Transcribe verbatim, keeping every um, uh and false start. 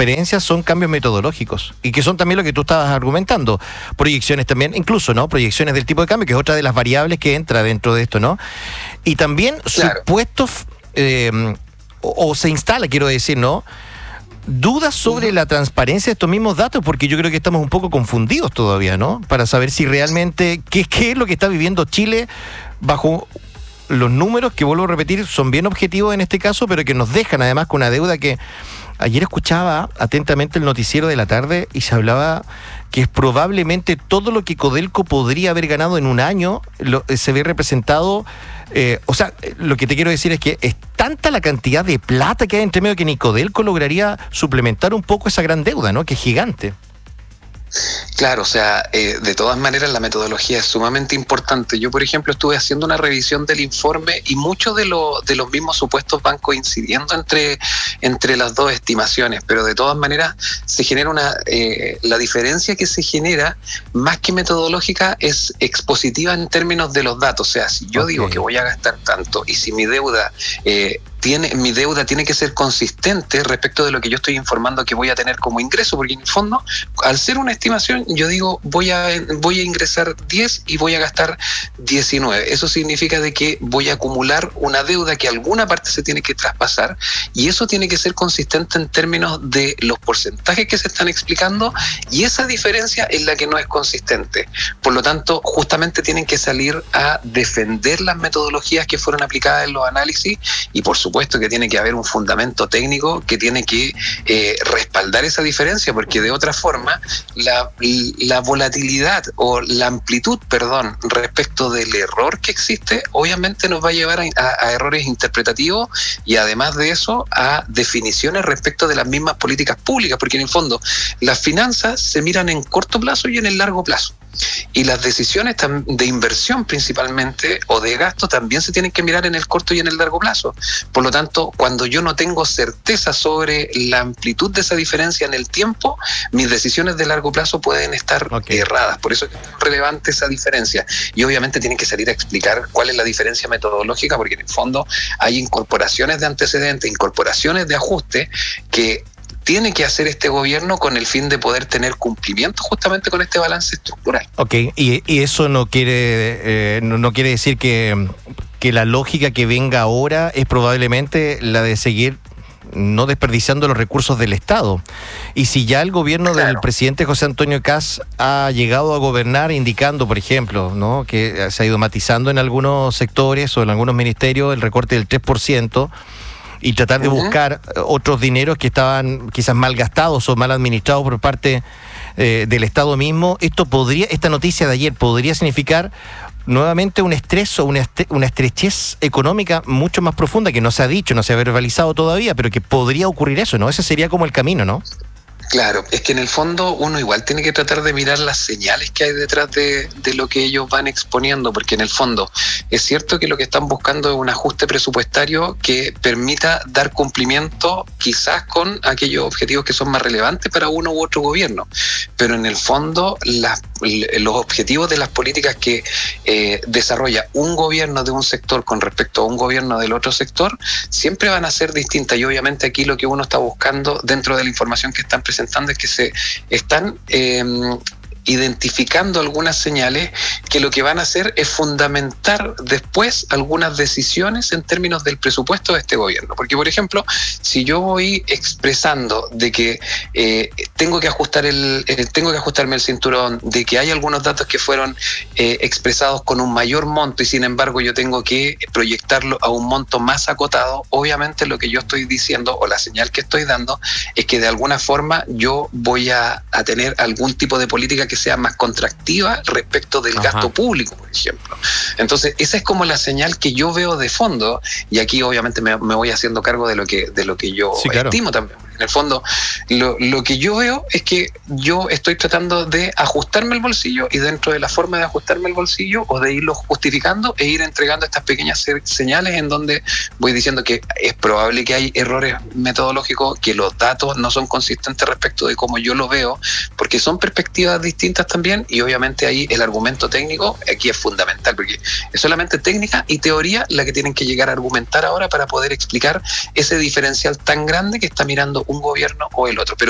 transferencias son cambios metodológicos y que son también lo que tú estabas argumentando. Proyecciones también, incluso, ¿no? Proyecciones del tipo de cambio, que es otra de las variables que entra dentro de esto, ¿no? Y también claro. supuestos, eh, o, o se instala, quiero decir, ¿no? Dudas sobre uh-huh. la transparencia de estos mismos datos, porque yo creo que estamos un poco confundidos todavía, ¿no? Para saber si realmente, qué, qué es lo que está viviendo Chile bajo los números, que vuelvo a repetir, son bien objetivos en este caso, pero que nos dejan además con una deuda que... Ayer escuchaba atentamente el noticiero de la tarde y se hablaba que es probablemente todo lo que Codelco podría haber ganado en un año, lo, se ve representado, eh, o sea, lo que te quiero decir es que es tanta la cantidad de plata que hay entre medio que ni Codelco lograría suplementar un poco esa gran deuda, ¿no? Que es gigante. Claro, o sea, eh, de todas maneras la metodología es sumamente importante. Yo, por ejemplo, estuve haciendo una revisión del informe y muchos de, lo, de los mismos supuestos van coincidiendo entre, entre las dos estimaciones, pero de todas maneras se genera una... Eh, la diferencia que se genera, más que metodológica, es expositiva en términos de los datos. O sea, si yo okay. digo que voy a gastar tanto y si mi deuda... Eh, Tiene, mi deuda tiene que ser consistente respecto de lo que yo estoy informando que voy a tener como ingreso, porque en el fondo, al ser una estimación, yo digo, voy a, voy a ingresar diez y voy a gastar diecinueve. Eso significa de que voy a acumular una deuda que alguna parte se tiene que traspasar, y eso tiene que ser consistente en términos de los porcentajes que se están explicando, y esa diferencia es la que no es consistente. Por lo tanto, justamente tienen que salir a defender las metodologías que fueron aplicadas en los análisis, y por supuesto supuesto que tiene que haber un fundamento técnico que tiene que eh, respaldar esa diferencia, porque de otra forma la, la volatilidad o la amplitud, perdón, respecto del error que existe, obviamente nos va a llevar a, a, a errores interpretativos y además de eso a definiciones respecto de las mismas políticas públicas, porque en el fondo las finanzas se miran en corto plazo y en el largo plazo. Y las decisiones de inversión principalmente o de gasto también se tienen que mirar en el corto y en el largo plazo. Por lo tanto, cuando yo no tengo certeza sobre la amplitud de esa diferencia en el tiempo, mis decisiones de largo plazo pueden estar okay. erradas. Por eso es relevante esa diferencia. Y obviamente tienen que salir a explicar cuál es la diferencia metodológica, porque en el fondo hay incorporaciones de antecedentes, incorporaciones de ajuste que tiene que hacer este gobierno con el fin de poder tener cumplimiento justamente con este balance estructural. Ok, y, y eso no quiere eh, no, no quiere decir que, que la lógica que venga ahora es probablemente la de seguir no desperdiciando los recursos del Estado. Y si ya el gobierno claro. del presidente José Antonio Kast ha llegado a gobernar indicando, por ejemplo, ¿no? que se ha ido matizando en algunos sectores o en algunos ministerios el recorte del tres por ciento, y tratar de buscar uh-huh. otros dineros que estaban quizás mal gastados o mal administrados por parte eh, del Estado mismo, esto podría, esta noticia de ayer podría significar nuevamente un estrés o una, est- una estrechez económica mucho más profunda, que no se ha dicho, no se ha verbalizado todavía, pero que podría ocurrir eso, ¿no? Ese sería como el camino, ¿no? Claro, es que en el fondo uno igual tiene que tratar de mirar las señales que hay detrás de, de lo que ellos van exponiendo, porque en el fondo es cierto que lo que están buscando es un ajuste presupuestario que permita dar cumplimiento quizás con aquellos objetivos que son más relevantes para uno u otro gobierno, pero en el fondo las, los objetivos de las políticas que eh, desarrolla un gobierno de un sector con respecto a un gobierno del otro sector siempre van a ser distintas, y obviamente aquí lo que uno está buscando dentro de la información que están presentando es que se están eh, identificando algunas señales que lo que van a hacer es fundamentar después algunas decisiones en términos del presupuesto de este gobierno. Porque, por ejemplo, si yo voy expresando de que eh, tengo que ajustar el, eh, tengo que ajustarme el cinturón, de que hay algunos datos que fueron eh, expresados con un mayor monto y sin embargo yo tengo que proyectarlo a un monto más acotado, obviamente lo que yo estoy diciendo o la señal que estoy dando es que de alguna forma yo voy a, a tener algún tipo de política que sea más contractiva respecto del Ajá. gasto público, por ejemplo. Entonces, esa es como la señal que yo veo de fondo, y aquí obviamente me, me voy haciendo cargo de lo que, de lo que yo sí, claro. estimo también. En el fondo, lo, lo que yo veo es que yo estoy tratando de ajustarme el bolsillo, y dentro de la forma de ajustarme el bolsillo o de irlo justificando e ir entregando estas pequeñas señales en donde voy diciendo que es probable que hay errores metodológicos, que los datos no son consistentes respecto de cómo yo lo veo, porque son perspectivas distintas también, y obviamente ahí el argumento técnico aquí es fundamental, porque es solamente técnica y teoría la que tienen que llegar a argumentar ahora para poder explicar ese diferencial tan grande que está mirando un gobierno o el otro. Pero